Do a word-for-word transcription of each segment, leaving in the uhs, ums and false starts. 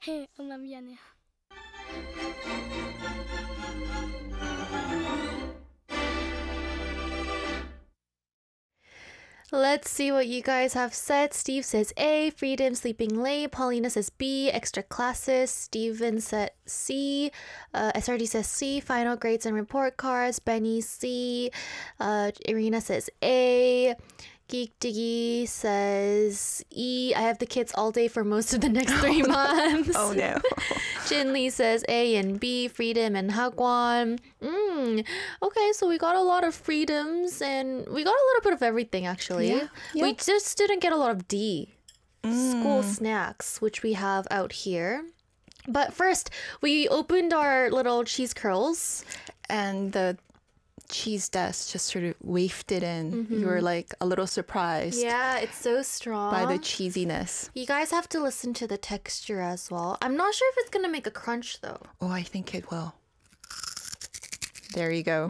엄마 미안해. Let's see what you guys have said. Steve says A, freedom, sleeping late. Paulina says B, extra classes. Steven said C. Uh, S R D says C, final grades and report cards. Benny C. Uh, Irina says A. Geek Diggy says E. I have the kids all day for most of the next three months. Oh no. Jin Lee says A and B, freedom and hagwon. Mm. Okay, so we got a lot of freedoms and we got a little bit of everything actually. Yeah, yeah. We just didn't get a lot of D. Mm. School snacks, which we have out here. But first, we opened our little cheese curls. And the cheese dust just sort of wafted in. Mm-hmm. You were like a little surprised Yeah, it's so strong. by the cheesiness. You guys have to listen to the texture as well. I'm not sure if it's gonna make a crunch though. Oh, I think it will. There you go.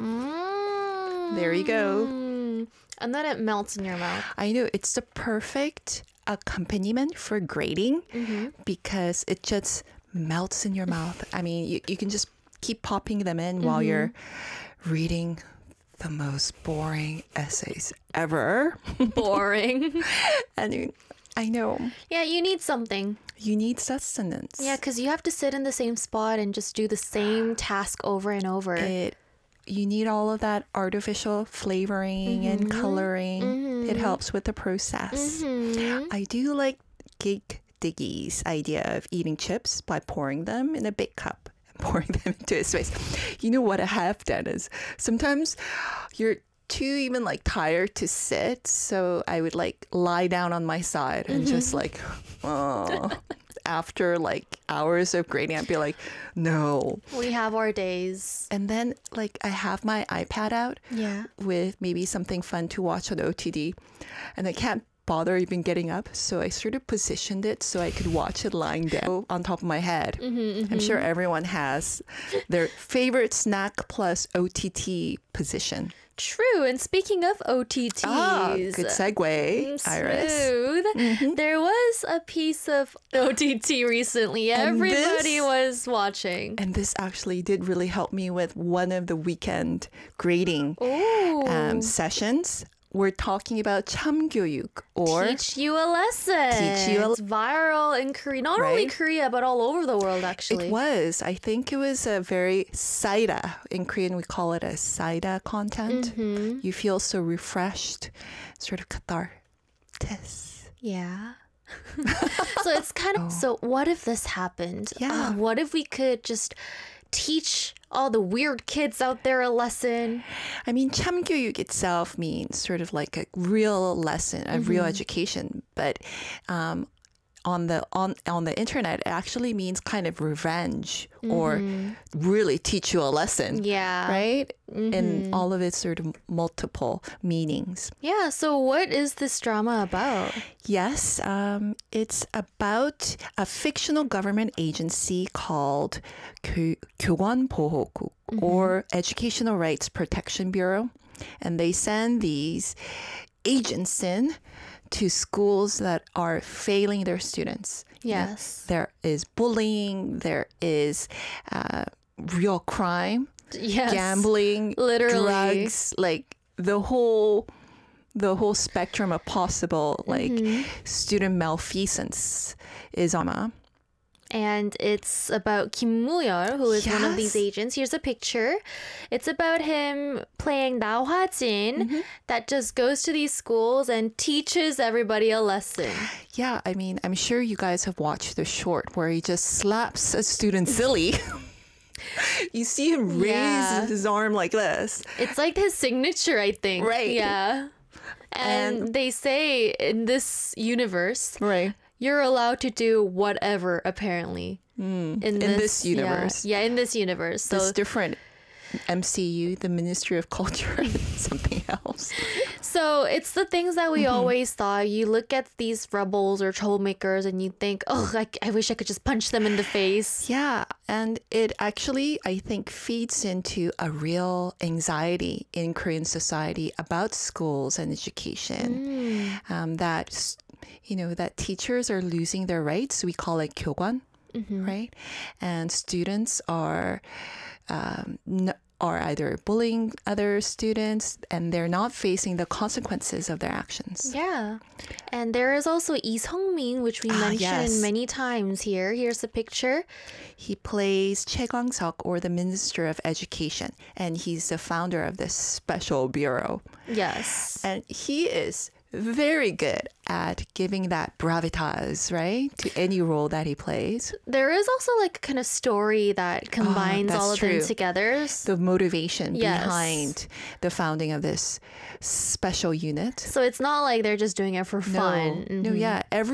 Mm. There you go. And then it melts in your mouth. I know it's the perfect accompaniment for grating Mm-hmm. because it just melts in your mouth. I mean, you, you can just keep popping them in while Mm-hmm. you're reading the most boring essays ever. Boring. And you- I know Yeah, you need something. you need sustenance. Yeah, because you have to sit in the same spot and just do the same task over and over. It you need all of that artificial flavoring and coloring. It helps with the process. Mhm. I do like Geek Diggy's idea of eating chips by pouring them in a big cup and pouring them into a space. You know what I have done is sometimes you're too even like tired to sit, so I would like lie down on my side and just like, oh. After like hours of grading, I'd be like, no. We have our days. And then like I have my iPad out Yeah. with maybe something fun to watch on O T D, and I can't bother even getting up, so I sort of positioned it so I could watch it lying down on top of my head. Mm-hmm, I'm sure everyone has their favorite snack plus O T T position. True. And speaking of O T Ts, Ah, good segue, Iris. smooth. There was a piece of O T T recently. And Everybody this- was watching. And this actually did really help me with one of the weekend grading Ooh. um, sessions. We're talking about chamgyoyuk, or Teach you a lesson. Teach you a- It's viral in Korea. Not only Right? Korea, but all over the world, actually. it was. I think it was a very saida. In Korean, we call it a saida content. Mm-hmm. You feel so refreshed, sort of catharsis. Yeah. So it's kind of, so what if this happened? Yeah. Uh, what if we could just teach all the weird kids out there a lesson? I mean, chamgyoyuk itself means sort of like a real lesson, a real Mm-hmm. education. But um, on the on on the internet, it actually means kind of revenge or really teach you a lesson. Mm-hmm. Yeah. Right? Mm-hmm. And all of its sort of multiple meanings. Yeah. So what is this drama about? Yes, um, it's about a fictional government agency called 교, 교권보호국 or Educational Rights Protection Bureau. And they send these agents in to schools that are failing their students. You know, Yes. there is bullying, there is uh, real crime, Yes. gambling, Literally. drugs, like the whole the whole spectrum of possible like Mm-hmm. student malfeasance is on. And it's about Kim Moo-yeol, who is one of these Yes. agents. Here's a picture. It's about him playing Nao Hwa-jin Mm-hmm. that just goes to these schools and teaches everybody a lesson. Yeah, I mean, I'm sure you guys have watched the short where he just slaps a student silly. You see him raise Yeah. his arm like this. It's like his signature, I think. Right. Yeah. And, And- they say in this universe, Right. you're allowed to do whatever, apparently. In this yeah. universe. Yeah, in this universe. So This different M C U, the Ministry of Culture, and something else. So it's the things that we Mm-hmm. always thought. You look at these rebels or troublemakers and you think, oh, I, I wish I could just punch them in the face. Yeah, and it actually, I think, feeds into a real anxiety in Korean society about schools and education. Um, that, s- you know, that teachers are losing their rights. We call it 교권. right? And students are um, n- are either bullying other students and they're not facing the consequences of their actions. Yeah. And there is also Lee Sung-min, which we Ah, mentioned yes. many times here. Here's a picture. He plays Choi Kwang-seok, or the Minister of Education, and he's the founder of this special bureau. Yes. And he is very good at giving that gravitas, right, to any role that he plays. There is also like a kind of story that combines that's all of true. them together. The motivation Yes. behind the founding of this special unit. So it's not like they're just doing it for No, fun. no, Mhm. yeah. Every